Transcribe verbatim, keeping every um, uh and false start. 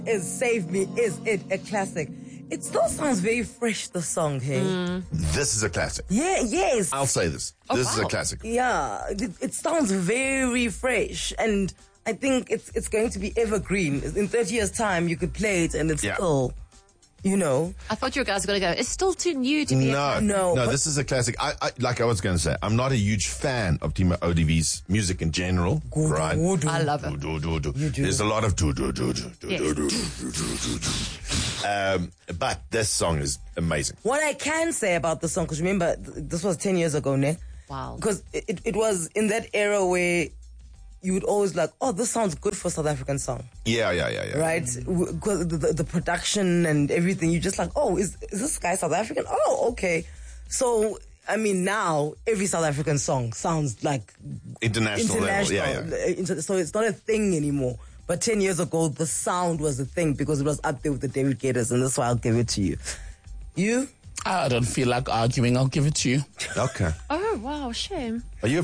Is Save Me, Is It a Classic? It still sounds very fresh, the song, hey? Mm. This is a classic. Yeah, yes. I'll say this. Oh, this wow. is a classic. Yeah, it, it sounds very fresh, and I think it's it's going to be evergreen. In thirty years' time, you could play it, and it's yeah. still, you know. I thought you guys were going to go, it's still too new to be no, a No, no, this is a classic. I, I like I was going to say, I'm not a huge fan of Timo O D V's music in general, Good, right? good. I love it. Do, do, do. You do. There's a lot of do, do, do, do, do, Yes. do, do, do, do, do, do. Um, but this song is amazing. What I can say about the song, because remember, th- this was ten years ago, ne? Wow. Because it, it, it was in that era where you would always like, oh, this sounds good for a South African song, Yeah, yeah, yeah, yeah. right? Because the, the, the production and everything, you're just like, oh, is, is this guy South African? Oh, okay. So, I mean, now every South African song sounds like International, international. level. Yeah, yeah. Inter- So it's not a thing anymore. But ten years ago, the sound was a thing because it was up there with the David Guettas, and that's why I'll give it to you. You? I don't feel like arguing. I'll give it to you. Okay. Oh, wow, shame. Are you